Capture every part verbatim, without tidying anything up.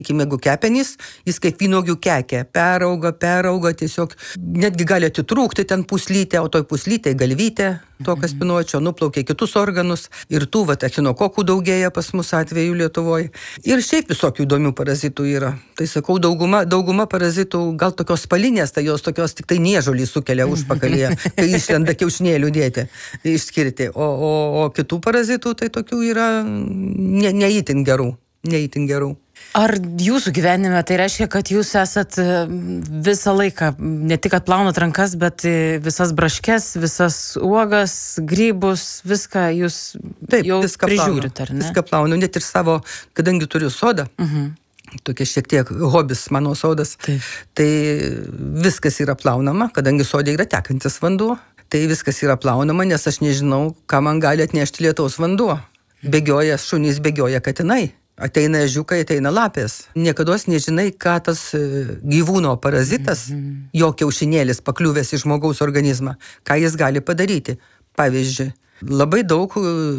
Jeigu kepenys, jis kaip vynuogių kekė, perauga, perauga, tiesiog netgi gali atitrūkti ten puslytę, o toj puslytė galvytė, to kas spinuočio, nuplaukia kitus organus ir tų vat echinokokų daugėja pas mus atveju Lietuvoje. Ir šiaip visokių įdomių parazitų yra. Tai sakau, dauguma, dauguma parazitų gal tokios spalinės, tai jos tokios tik tai niežulį sukelia užpakalyje, kai išlenda kiaušinėlių dėti, išskirti. O, o, o kitų parazitų tai tokių yra ne, neįtin gerų, neįtin gerų. Ar jūsų gyvenime tai reiškia, kad jūs esat visą laiką, ne tik atplaunat rankas, bet visas braškes, visas uogas, grybus, viską jūs Taip, jau viską prižiūrit, plaunu, ar ne? Viską plaunu, net ir savo, kadangi turiu sodą, Mhm. tokia šiek tiek hobis mano sodas, Taip. tai viskas yra plaunama, kadangi sodė yra tekantis vanduo, tai viskas yra plaunama, nes aš nežinau, ką man gali atnešti lietaus vanduo. Bėgioja šunys, bėgioja katinai. Ateina ežiukai, ateina lapės. Niekados nežinai, ką tas gyvūno parazitas, mm-hmm. jo kiaušinėlis pakliuvęs į žmogaus organizmą, ką jis gali padaryti. Pavyzdžiui, labai daug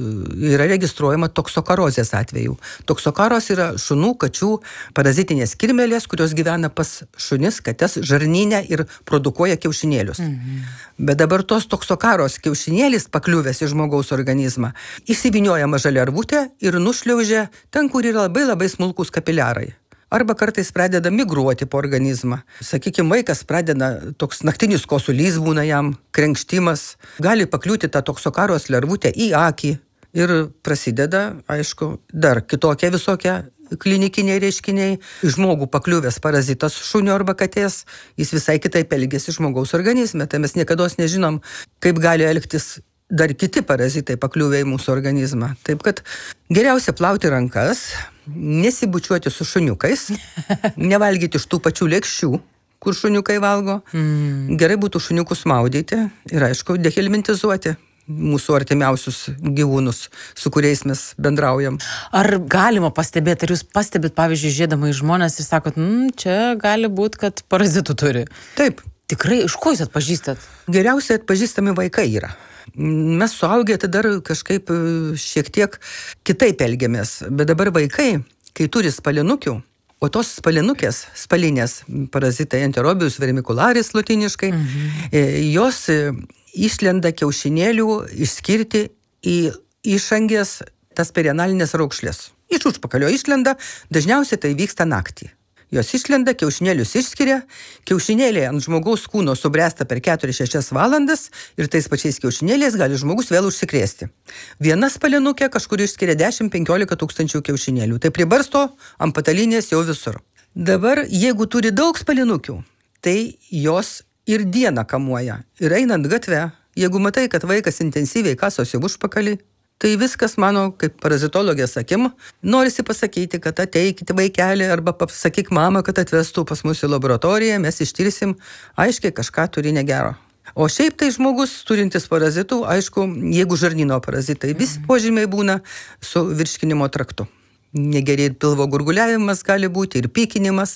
yra registruojama toksokarozės atvejų. Toksokaros yra šunų, kačių parazitinės kirmėlės, kurios gyvena pas šunis, kates žarnyne ir produkuoja kiaušinėlius. Mhm. Bet dabar tos toksokaros kiaušinėlis pakliuvęs į žmogaus organizmą, įsivinioja maža lervutė ir nušliaužia ten, kur yra labai labai smulkūs kapiliarai. Arba kartais pradeda migruoti po organizmą. Sakykime, vaikas pradeda toks naktinis kosulys būna jam, krenkštimas. Gali pakliūti tą toksokaros lervutę į akį ir prasideda, aišku, dar kitokie visokie klinikiniai reiškiniai. Žmogų pakliuvęs parazitas šunio arba katės, jis visai kitaip elgiasi žmogaus organizme. Tai mes niekados nežinom, kaip gali elgtis dar kiti parazitai pakliuvę į mūsų organizmą. Taip kad geriausia plauti rankas, nesibučiuoti su šuniukais, nevalgyti iš tų pačių lėkščių, kur šuniukai valgo. Mm. Gerai būtų šuniukus maudyti ir, aišku, dehelmintizuoti mūsų artimiausius gyvūnus, su kuriais mes bendraujam. Ar galima pastebėti, ar jūs pastebit, pavyzdžiui, žiūrėdama į žmonės ir sakot, mmm, čia gali būti, kad parazitų turi? Taip. Tikrai, iš ko jūs atpažįstat? Geriausiai atpažįstami vaikai yra. Mes suaugę tai dar kažkaip šiek tiek kitaip elgiamės, bet dabar vaikai, kai turi spalinukių, o tos spalinukės, spalinės parazitai Enterobius vermicularis lotiniškai, mhm. jos išlenda kiaušinėlių išskirti į išangės tas perinalinės raukšlės. Iš užpakalio išlenda, dažniausiai tai vyksta naktį. Jos išlenda, kiaušinėlius išskiria, kiaušinėliai ant žmogaus kūno subręsta per keturias šešias valandas ir tais pačiais kiaušinėliais gali žmogus vėl užsikrėsti. Viena spalinukė kažkur išskiria dešimt penkiolika tūkstančių kiaušinėlių. Tai pribarsto ant patalinės jau visur. Dabar, jeigu turi daug spalinukių, tai jos ir dieną kamuoja. Ir einant gatve, jeigu matai, kad vaikas intensyviai kasosi užpakalį, tai viskas mano, kaip parazitologės akim, norisi pasakyti, kad ateikite vaikelį arba pasakyk mamą, kad atvestų pas mus į laboratoriją, mes ištirsim, aiškiai kažką turi negero. O šiaip tai žmogus turintis parazitų, aišku, jeigu žarnyno parazitai, visi požymiai būna su virškinimo traktu. Negeri ir pilvo gurguliavimas gali būti, ir pykinimas,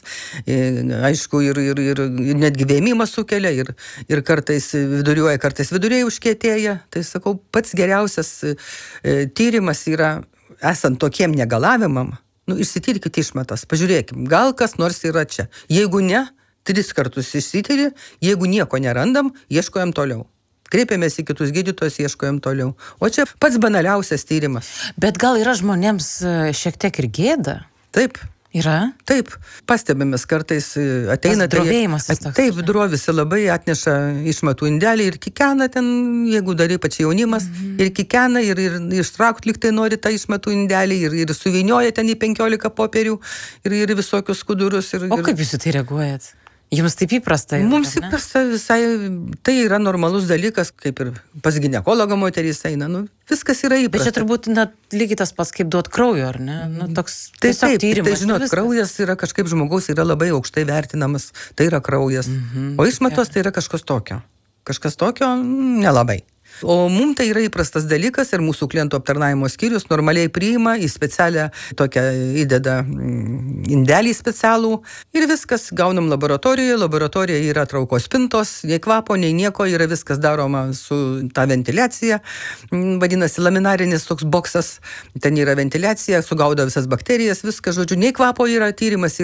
aišku, ir, ir, ir netgi vėmimas sukelia, ir, ir kartais viduriuoja, kartais viduriai užkietėja. Tai sakau, pats geriausias e, tyrimas yra, esant tokiem negalavimam, nu, išsitirkite išmatas, pažiūrėkim, gal kas nors yra čia. Jeigu ne, tris kartus išsityri, jeigu nieko nerandam, ieškojam toliau. Kreipiamės į kitus gydytojus, ieškojam toliau. O čia pats banaliausias tyrimas. Bet gal yra žmonėms šiek tiek ir gėda? Taip. Yra? Taip. Pastebėmės kartais ateina... Tas drovėjimas tai, taip, drovisi labai, atneša išmatų indelį ir kikena ten, jeigu dar ypač jaunimas, mm-hmm. ir kikena, ir, ir ištraukt lyg tai nori tą išmatų indelį, ir, ir suvinioja ten į penkiolika popierių, ir, ir visokius skudurus. Ir, o kaip jūs į tai reaguojat? Jums taip įprasta? Mums įprasta visai, tai yra normalus dalykas, kaip ir pas ginekologą moterys eina, nu, viskas yra įprasta. Bet čia turbūt na, lygiai tas pats, kaip duot kraujo, ar ne? Nu, toks tai tiesiog taip, tyrimas. Tai žinot, kraujas yra kažkaip žmogaus, yra labai aukštai vertinamas, tai yra kraujas. Mm-hmm. O išmatos tai yra kažkas tokio. Kažkas tokio nelabai. O mums tai yra įprastas dalykas ir mūsų klientų aptarnavimo skyrius normaliai priima, į specialią tokią įdeda indelį specialų ir viskas gaunam laboratorijoje. Laboratorija yra traukos spintos, nei kvapo, nei nieko, yra viskas daroma su ta ventiliacija. Vadinasi, laminarinis toks boksas, ten yra ventiliacija, sugaudo visas bakterijas, viskas, žodžiu, nei kvapo yra, tyrimas